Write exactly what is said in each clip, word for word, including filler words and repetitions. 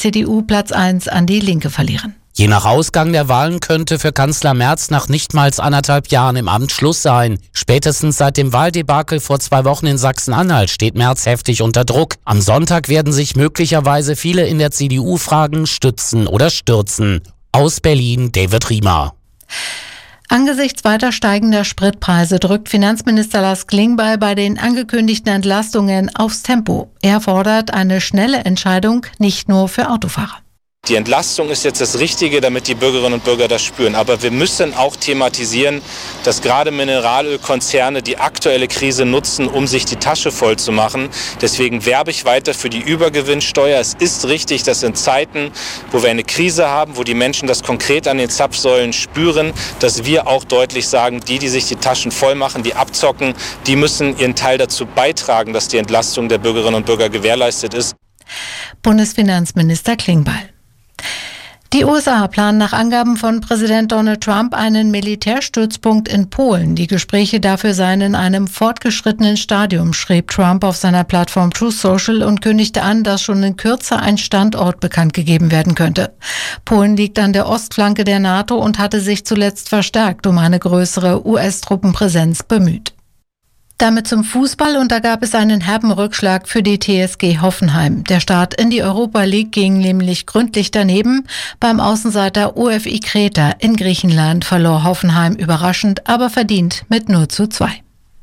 C D U Platz eins an die Linke verlieren. Je nach Ausgang der Wahlen könnte für Kanzler Merz nach nicht mal anderthalb Jahren im Amt Schluss sein. Spätestens seit dem Wahldebakel vor zwei Wochen in Sachsen-Anhalt steht Merz heftig unter Druck. Am Sonntag werden sich möglicherweise viele in der C D U fragen, stützen oder stürzen. Aus Berlin, David Riemer. Angesichts weiter steigender Spritpreise drückt Finanzminister Lars Klingbeil bei den angekündigten Entlastungen aufs Tempo. Er fordert eine schnelle Entscheidung, nicht nur für Autofahrer. Die Entlastung ist jetzt das Richtige, damit die Bürgerinnen und Bürger das spüren. Aber wir müssen auch thematisieren, dass gerade Mineralölkonzerne die aktuelle Krise nutzen, um sich die Tasche voll zu machen. Deswegen werbe ich weiter für die Übergewinnsteuer. Es ist richtig, dass in Zeiten, wo wir eine Krise haben, wo die Menschen das konkret an den Zapfsäulen spüren, dass wir auch deutlich sagen, die, die sich die Taschen voll machen, die abzocken, die müssen ihren Teil dazu beitragen, dass die Entlastung der Bürgerinnen und Bürger gewährleistet ist. Bundesfinanzminister Klingbeil. Die U S A planen nach Angaben von Präsident Donald Trump einen Militärstützpunkt in Polen. Die Gespräche dafür seien in einem fortgeschrittenen Stadium, schrieb Trump auf seiner Plattform Truth Social und kündigte an, dass schon in Kürze ein Standort bekannt gegeben werden könnte. Polen liegt an der Ostflanke der NATO und hatte sich zuletzt verstärkt um eine größere U S-Truppenpräsenz bemüht. Damit zum Fußball, und da gab es einen herben Rückschlag für die T S G Hoffenheim. Der Start in die Europa League ging nämlich gründlich daneben. Beim Außenseiter O F I Kreta in Griechenland verlor Hoffenheim überraschend, aber verdient mit null zu zwei.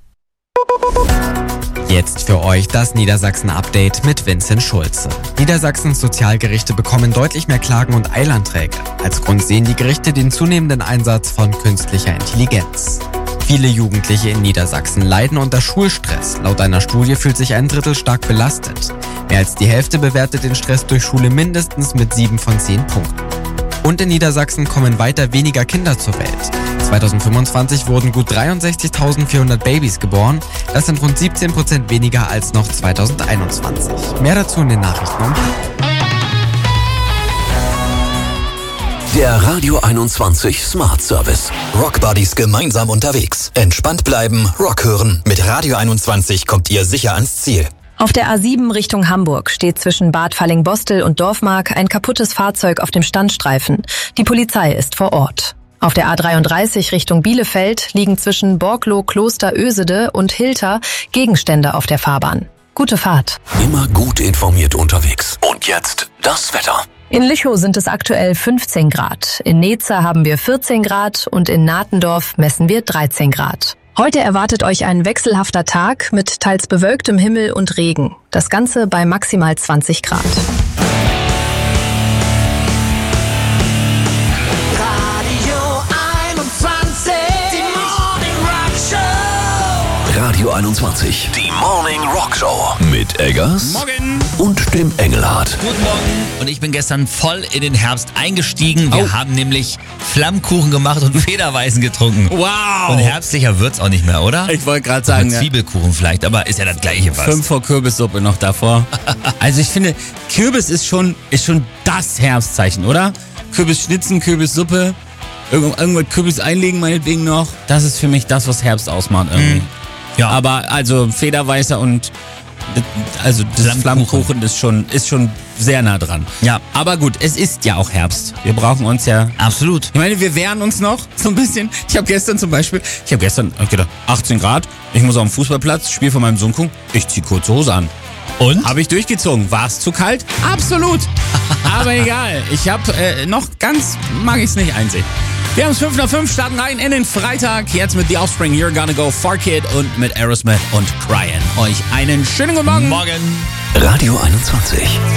Jetzt für euch das Niedersachsen-Update mit Vincent Schulze. Niedersachsens Sozialgerichte bekommen deutlich mehr Klagen und Eilanträge. Als Grund sehen die Gerichte den zunehmenden Einsatz von künstlicher Intelligenz. Viele Jugendliche in Niedersachsen leiden unter Schulstress. Laut einer Studie fühlt sich ein Drittel stark belastet. Mehr als die Hälfte bewertet den Stress durch Schule mindestens mit sieben von zehn Punkten. Und in Niedersachsen kommen weiter weniger Kinder zur Welt. zweitausendfünfundzwanzig wurden gut dreiundsechzigtausendvierhundert Babys geboren. Das sind rund siebzehn Prozent weniger als noch zweitausendeinundzwanzig. Mehr dazu in den Nachrichten um. Der Radio einundzwanzig Smart Service. Rock Buddies gemeinsam unterwegs. Entspannt bleiben, Rock hören. Mit Radio einundzwanzig kommt ihr sicher ans Ziel. Auf der A sieben Richtung Hamburg steht zwischen Bad Falling-Bostel und Dorfmark ein kaputtes Fahrzeug auf dem Standstreifen. Die Polizei ist vor Ort. Auf der A dreiunddreißig Richtung Bielefeld liegen zwischen Borglow, Kloster Ösede und Hilter Gegenstände auf der Fahrbahn. Gute Fahrt. Immer gut informiert unterwegs. Und jetzt das Wetter. In Lüchow sind es aktuell fünfzehn Grad. In Neza haben wir vierzehn Grad und in Natendorf messen wir dreizehn Grad. Heute erwartet euch ein wechselhafter Tag mit teils bewölktem Himmel und Regen. Das Ganze bei maximal zwanzig Grad. Radio einundzwanzig, die Morning Rock Show mit Eggers Morgen. Und dem Engelhardt. Guten Morgen. Und ich bin gestern voll in den Herbst eingestiegen. Wir oh. haben nämlich Flammkuchen gemacht und Federweißen getrunken. Wow. Und herbstlicher wird's auch nicht mehr, oder? Ich wollte gerade sagen. Mit Zwiebelkuchen vielleicht, aber ist ja das Gleiche fast. Fünf vor Kürbissuppe noch davor. Also ich finde, Kürbis ist schon, ist schon das Herbstzeichen, oder? Kürbisschnitzen, Kürbissuppe, irgendwas Kürbis einlegen meinetwegen noch. Das ist für mich das, was Herbst ausmacht irgendwie. Mm. Ja. Aber also Federweißer und also das Flammkuchen, Flammkuchen ist schon, ist schon sehr nah dran. Ja. Aber gut, es ist ja auch Herbst. Wir brauchen uns ja... Absolut. Ich meine, wir wehren uns noch so ein bisschen. Ich habe gestern zum Beispiel, ich habe gestern hab gedacht, achtzehn Grad, ich muss auf den Fußballplatz, spiele von meinem Sohn gucken, ich ziehe kurze Hose an. Und? Habe ich durchgezogen. War es zu kalt? Absolut. Aber egal. Ich habe äh, noch ganz, mag ich es nicht einsehen. Wir haben es fünf nach fünf, starten rein in den Freitag. Jetzt mit The Offspring, You're Gonna Go, Far Kid und mit Aerosmith und Cryin'. Euch einen schönen guten Morgen. Morgen. Radio einundzwanzig.